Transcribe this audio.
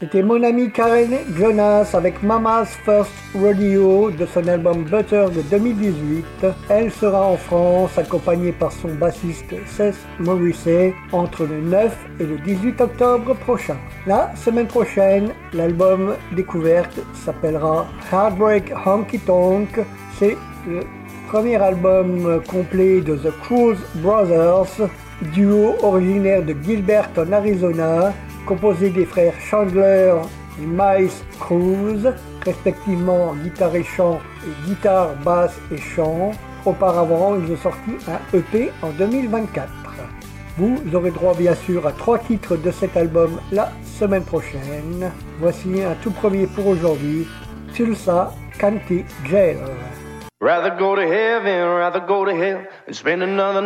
C'était mon amie Karen Jonas avec Mama's First Rodeo de son album Butter de 2018. Elle sera en France accompagnée par son bassiste Seth Morrissey entre le 9 et le 18 octobre prochain. La semaine prochaine, l'album découverte s'appellera Heartbreak Honky Tonk. C'est le premier album complet de The Cruz Brothers, duo originaire de Gilbert en Arizona, composé des frères Chandler et Miles Cruz, respectivement guitare et chant et guitare, basse et chant. Auparavant, ils ont sorti un EP en 2024. Vous aurez droit bien sûr à 3 titres de cet album la semaine prochaine. Voici un tout premier pour aujourd'hui, Tulsa County Jail. Rather go to heaven, rather go to hell and spend another